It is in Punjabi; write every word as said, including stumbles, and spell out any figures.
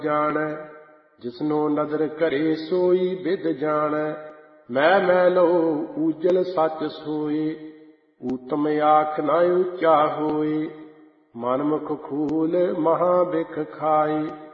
ਜਾਣੈ। ਜਿਸਨੋ ਨਦਰ ਘਰੇ ਸੋਈ ਬਿਦ ਜਾਣੈ। ਮੈਂ ਮੈਲੋ ਊਜਲ ਸੱਚ ਸੋਏ, ਊਤਮ ਆਖ ਨਾ ਉੱਚਾ ਹੋਏ। ਮਨਮੁਖ ਖੂਲ ਮਹਾ ਬਿਖ ਖਾਏ।